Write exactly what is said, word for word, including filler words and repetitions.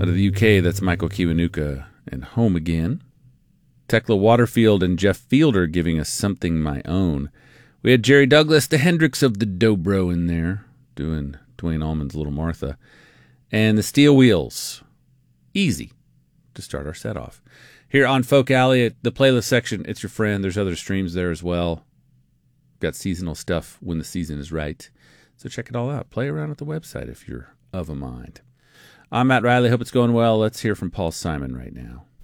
Out of the U K, that's Michael Kiwanuka and Home Again. Tekla Waterfield and Jeff Fielder giving us Something My Own. We had Jerry Douglas, the Hendrix of the Dobro in there, doing Dwayne Allman's Little Martha. And the Steel Wheels, Easy, to start our set off. Here on Folk Alley, the playlist section, It's Your Friend. There's other streams there as well. Got seasonal stuff when the season is right. So check it all out. Play around at the website if you're of a mind. I'm Matt Riley. Hope it's going well. Let's hear from Paul Simon right now.